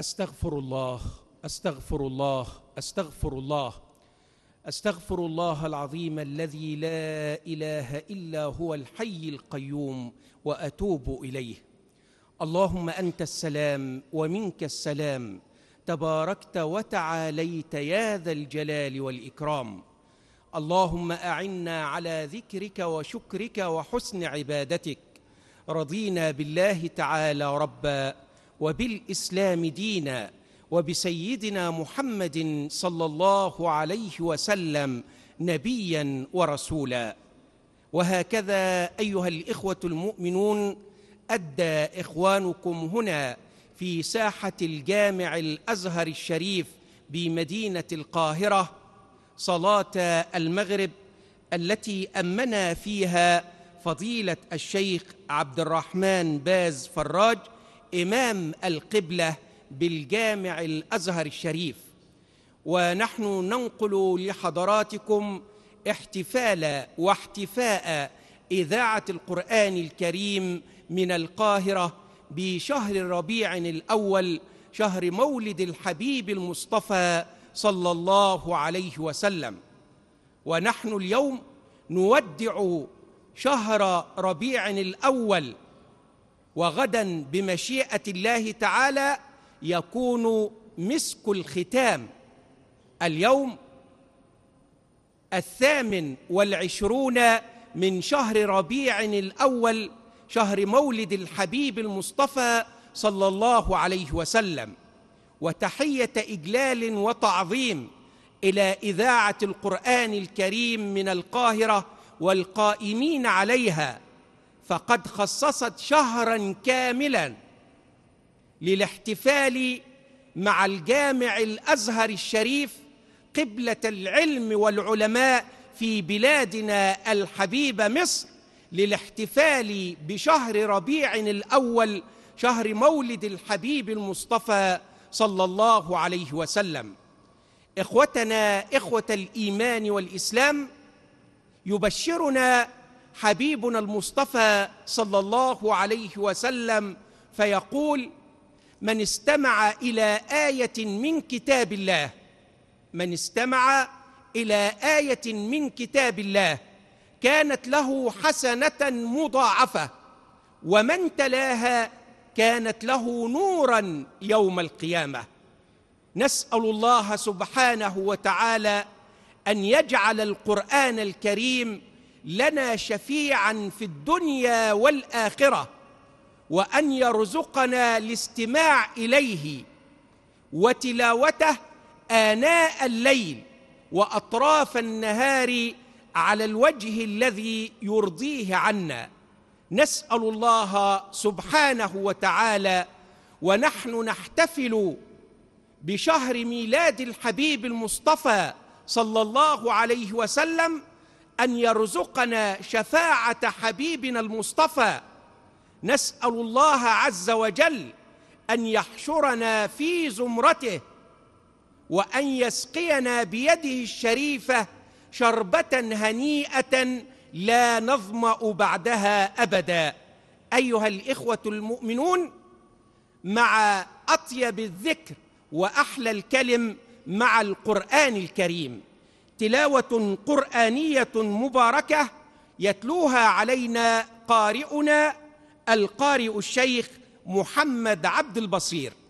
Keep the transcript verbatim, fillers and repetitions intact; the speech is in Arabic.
أستغفر الله أستغفر الله أستغفر الله أستغفر الله العظيم الذي لا إله إلا هو الحي القيوم وأتوب إليه. اللهم أنت السلام ومنك السلام، تباركت وتعاليت يا ذا الجلال والإكرام. اللهم أعنا على ذكرك وشكرك وحسن عبادتك. رضينا بالله تعالى ربا وبالإسلام دينا وبسيدنا محمد صلى الله عليه وسلم نبيا ورسولا. وهكذا أيها الإخوة المؤمنون أدى إخوانكم هنا في ساحة الجامع الأزهر الشريف بمدينة القاهرة صلاة المغرب التي أمنا فيها فضيلة الشيخ عبد الرحمن باز فراج إمام القبلة بالجامع الأزهر الشريف. ونحن ننقل لحضراتكم احتفال واحتفاء إذاعة القرآن الكريم من القاهرة بشهر ربيع الأول، شهر مولد الحبيب المصطفى صلى الله عليه وسلم. ونحن اليوم نودع شهر ربيع الأول، وغدا بمشيئة الله تعالى يكون مسك الختام. اليوم الثامن والعشرون من شهر ربيع الأول، شهر مولد الحبيب المصطفى صلى الله عليه وسلم. وتحية إجلال وتعظيم إلى إذاعة القرآن الكريم من القاهرة والقائمين عليها، فقد خصصت شهراً كاملاً للاحتفال مع الجامع الأزهر الشريف قبلة العلم والعلماء في بلادنا الحبيبة مصر، للاحتفال بشهر ربيع الأول، شهر مولد الحبيب المصطفى صلى الله عليه وسلم. إخوتنا إخوة الإيمان والإسلام، يبشرنا حبيبنا المصطفى صلى الله عليه وسلم فيقول: من استمع إلى آية من كتاب الله من استمع إلى آية من كتاب الله كانت له حسنة مضاعفة، ومن تلاها كانت له نوراً يوم القيامة. نسأل الله سبحانه وتعالى أن يجعل القرآن الكريم لنا شفيعاً في الدنيا والآخرة، وأن يرزقنا الاستماع إليه وتلاوته آناء الليل وأطراف النهار على الوجه الذي يرضيه عنا. نسأل الله سبحانه وتعالى ونحن نحتفل بشهر ميلاد الحبيب المصطفى صلى الله عليه وسلم أن يرزقنا شفاعة حبيبنا المصطفى. نسأل الله عز وجل أن يحشرنا في زمرته، وأن يسقينا بيده الشريفة شربة هنيئة لا نظمأ بعدها أبدا. أيها الإخوة المؤمنون، مع أطيب الذكر وأحلى الكلم مع القرآن الكريم، تلاوة قرآنية مباركة يتلوها علينا قارئنا القارئ الشيخ محمد عبد البصير.